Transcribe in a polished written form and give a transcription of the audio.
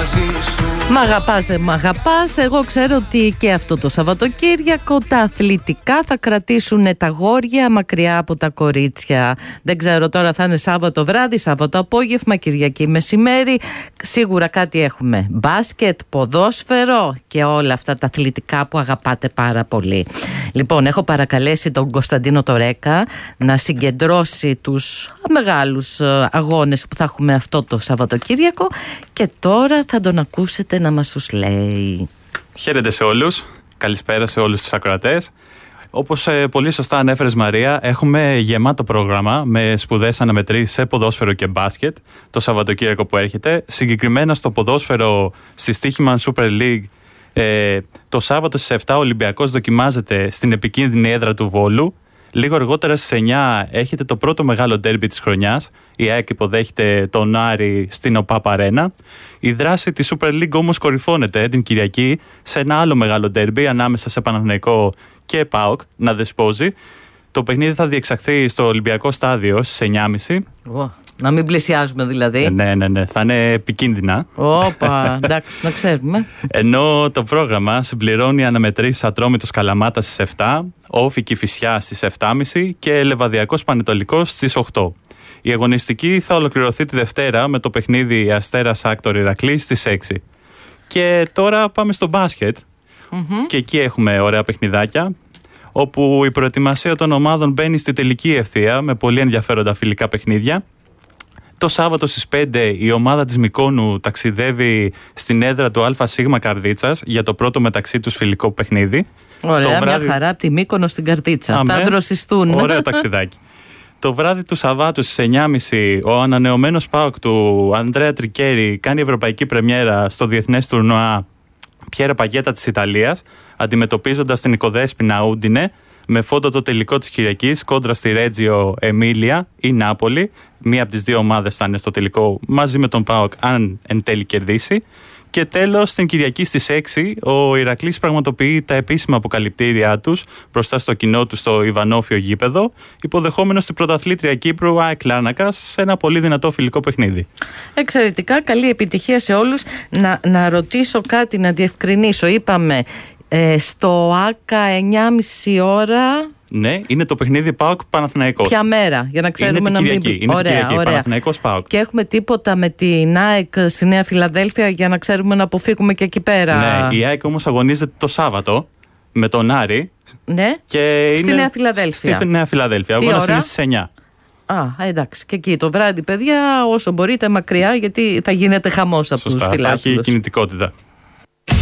Μ' αγαπάς, δεν μ' αγαπάς. Εγώ ξέρω ότι και αυτό το Σαββατοκύριακο τα αθλητικά θα κρατήσουν τα αγόρια μακριά από τα κορίτσια. Δεν ξέρω τώρα, θα είναι Σάββατο βράδυ, Σάββατο απόγευμα, Κυριακή μεσημέρι. Σίγουρα κάτι έχουμε. Μπάσκετ, ποδόσφαιρο και όλα αυτά τα αθλητικά που αγαπάτε πάρα πολύ. Λοιπόν, έχω παρακαλέσει τον Κωνσταντίνο Τορέκα να συγκεντρώσει τους μεγάλους αγώνες που θα έχουμε αυτό το Σαββατοκύριακο και τώρα θα τον ακούσετε να μας τους λέει. Χαίρετε σε όλους, καλησπέρα σε όλους τους ακροατές. Όπως πολύ σωστά ανέφερες, Μαρία, έχουμε γεμάτο πρόγραμμα με σπουδές αναμετρήσεις σε ποδόσφαιρο και μπάσκετ το Σαββατοκύριακο που έρχεται. Συγκεκριμένα στο ποδόσφαιρο στη Stoichman Super League το Σάββατο στις 7 ο Ολυμπιακός δοκιμάζεται στην επικίνδυνη έδρα του Βόλου. Λίγο αργότερα στις 9 έχετε το πρώτο μεγάλο ντέρμπι της χρονιάς. Η ΑΕΚ υποδέχεται τον Άρη στην ΟΠΑΠ Αρένα. Η δράση της Super League όμως κορυφώνεται την Κυριακή σε ένα άλλο μεγάλο ντέρμπι ανάμεσα σε Παναθηναϊκό και ΠΑΟΚ να δεσπόζει. Το παιχνίδι θα διεξαχθεί στο Ολυμπιακό Στάδιο στις 9.30. Να μην πλησιάζουμε δηλαδή. Ναι, θα είναι επικίνδυνα. Όπα, εντάξει, να ξέρουμε. Ενώ το πρόγραμμα συμπληρώνει αναμετρήσεις Ατρόμητος Καλαμάτας στις 7, Όφη Κηφισιά στις 7.30 και Λεβαδιακός Πανετολικός στις 8. Η αγωνιστική θα ολοκληρωθεί τη Δευτέρα με το παιχνίδι Αστέρας Άκτορ Ηρακλής στις 6. Και τώρα πάμε στο μπάσκετ. Και εκεί έχουμε ωραία παιχνιδάκια, όπου η προετοιμασία των ομάδων μπαίνει στη τελική ευθεία με πολύ ενδιαφέροντα φιλικά παιχνίδια. Το Σάββατο στις 5 η ομάδα της Μυκόνου ταξιδεύει στην έδρα του ΑΣ Καρδίτσας για το πρώτο μεταξύ τους φιλικό παιχνίδι. Ωραία, μια χαρά από τη Μύκονο στην Καρδίτσα. Θα δροσιστούν. Ωραίο ταξιδάκι. Το βράδυ του Σαββάτου στις 9.30 ο ανανεωμένος ΠΑΟΚ του Ανδρέα Τρικέρι κάνει ευρωπαϊκή πρεμιέρα στο διεθνές τουρνουά Πιέρα Παγέτα της Ιταλίας, αντιμετωπίζοντας την Οικοδέσποινα Ούντινε, με φόντο το τελικό της Κυριακής κόντρα στη Ρέτζιο Εμίλια ή Νάπολη. Μία από τις δύο ομάδες θα είναι στο τελικό μαζί με τον ΠΑΟΚ, αν εν τέλει κερδίσει. Και τέλος, την Κυριακή στις 6 ο Ηρακλής πραγματοποιεί τα επίσημα αποκαλυπτήριά τους μπροστά στο κοινό του στο Ιβανόφιο γήπεδο, υποδεχόμενος την πρωταθλήτρια Κύπρου ΑΕΚ Λάρνακας σε ένα πολύ δυνατό φιλικό παιχνίδι. Εξαιρετικά, καλή επιτυχία σε όλους. Να ρωτήσω κάτι, να διευκρινίσω. Είπαμε στο ΆΚΑ 9.30 ώρα. Ναι, είναι το παιχνίδι ΠΑΟΚ Παναθηναϊκός. Ποια μέρα, για να ξέρουμε να μην. Είναι την Κυριακή, Παναθηναϊκός ΠΑΟΚ. Και έχουμε τίποτα με την ΑΕΚ στη Νέα Φιλαδέλφια για να ξέρουμε να αποφύγουμε και εκεί πέρα. Ναι, η ΑΕΚ όμως αγωνίζεται το Σάββατο με τον Άρη. Ναι, και στη Νέα Φιλαδέλφια. Στη Νέα Φιλαδέλφια. Αγώνας είναι στις 9. Εντάξει. Και εκεί το βράδυ, παιδιά, όσο μπορείτε μακριά, γιατί θα γίνεται χαμός από τους φιλάθλους. Θα έχει κινητικότητα.